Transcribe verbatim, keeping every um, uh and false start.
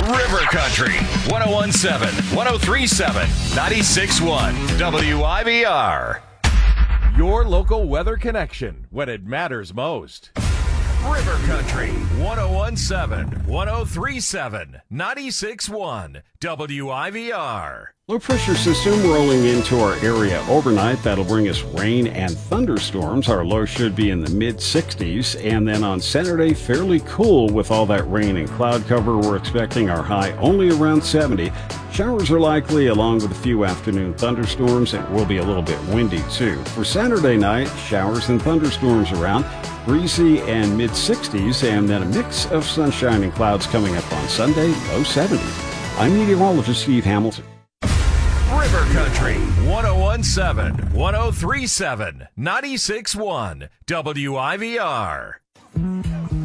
River Country, one oh one point seven, one oh three point seven, ninety-six point one, W I V R. Your local weather connection when it matters most. River Country, one oh one point seven, one oh three point seven, ninety-six point one, W I V R. Low pressure system rolling into our area overnight. That'll bring us rain and thunderstorms. Our low should be in the mid sixties. And then on Saturday, fairly cool with all that rain and cloud cover. We're expecting our high only around seventy. Showers are likely along with a few afternoon thunderstorms. It will be a little bit windy too. For Saturday night, showers and thunderstorms around. Breezy and mid sixties. And then a mix of sunshine and clouds coming up on Sunday, low seventies. I'm meteorologist Steve Hamilton. River Country, one oh one point seven, one oh three point seven, ninety-six point one, W I V R.